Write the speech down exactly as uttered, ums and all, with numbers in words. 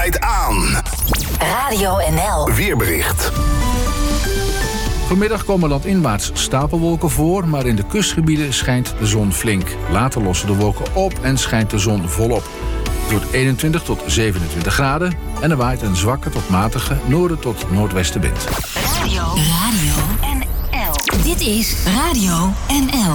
draait aan. Radio N L. Weerbericht. Vanmiddag komen landinwaarts stapelwolken voor, maar in de kustgebieden schijnt de zon flink. Later lossen de wolken op en schijnt de zon volop. Het wordt eenentwintig tot zevenentwintig graden en er waait een zwakke tot matige noorden tot noordwestenwind. Radio. Radio N L. Dit is Radio N L.